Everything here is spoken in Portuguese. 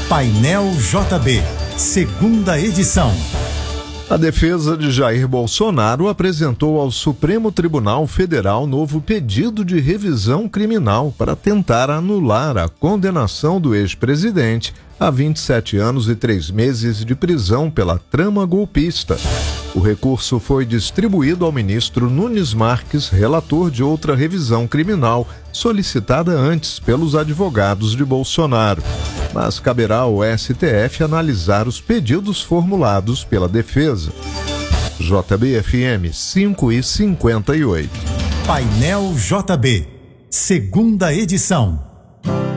Painel JB, segunda edição. A defesa de Jair Bolsonaro apresentou ao Supremo Tribunal Federal novo pedido de revisão criminal para tentar anular a condenação do ex-presidente a 27 anos e 3 meses de prisão pela trama golpista. O recurso foi distribuído ao ministro Nunes Marques, relator de outra revisão criminal solicitada antes pelos advogados de Bolsonaro. Mas caberá ao STF analisar os pedidos formulados pela defesa. JB-FM 5h58. Painel JB, segunda edição.